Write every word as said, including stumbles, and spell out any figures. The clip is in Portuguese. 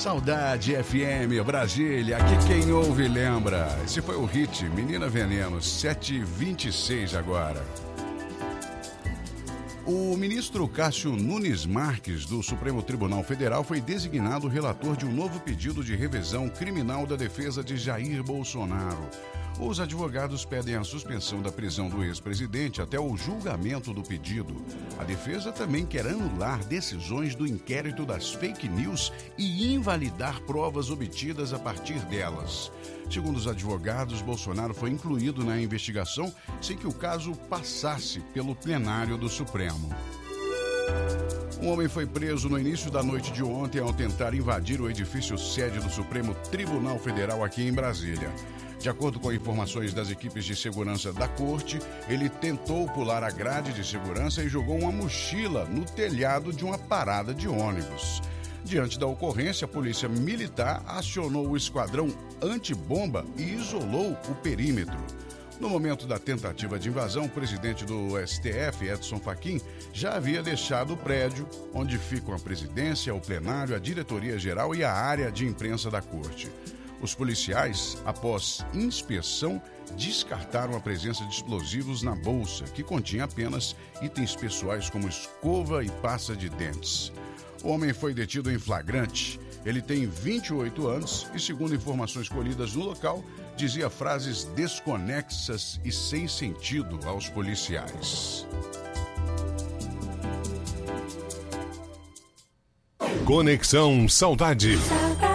Saudade F M, Brasília, aqui quem ouve lembra. Esse foi o hit Menina Veneno, sete e vinte e seis agora. O ministro Cássio Nunes Marques, do Supremo Tribunal Federal, foi designado relator de um novo pedido de revisão criminal da defesa de Jair Bolsonaro. Os advogados pedem a suspensão da prisão do ex-presidente até o julgamento do pedido. A defesa também quer anular decisões do inquérito das fake news e invalidar provas obtidas a partir delas. Segundo os advogados, Bolsonaro foi incluído na investigação sem que o caso passasse pelo plenário do Supremo. Um homem foi preso no início da noite de ontem ao tentar invadir o edifício sede do Supremo Tribunal Federal aqui em Brasília. De acordo com informações das equipes de segurança da corte, ele tentou pular a grade de segurança e jogou uma mochila no telhado de uma parada de ônibus. Diante da ocorrência, a polícia militar acionou o esquadrão antibomba e isolou o perímetro. No momento da tentativa de invasão, o presidente do S T F, Edson Fachin, já havia deixado o prédio, onde ficam a presidência, o plenário, a diretoria-geral e a área de imprensa da corte. Os policiais, após inspeção, descartaram a presença de explosivos na bolsa, que continha apenas itens pessoais como escova e pasta de dentes. O homem foi detido em flagrante. Ele tem vinte e oito anos e, segundo informações colhidas no local, dizia frases desconexas e sem sentido aos policiais. Conexão Saudade.